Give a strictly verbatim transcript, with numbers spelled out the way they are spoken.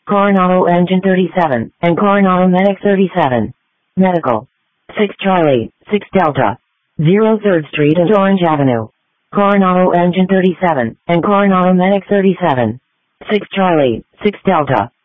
Coronado Engine thirty-seven, and Coronado Medic thirty-seven. Medical. six Charlie, six Delta. zero third Street and Orange Avenue. Coronado Engine thirty-seven, and Coronado Medic thirty-seven. six Charlie, six Delta.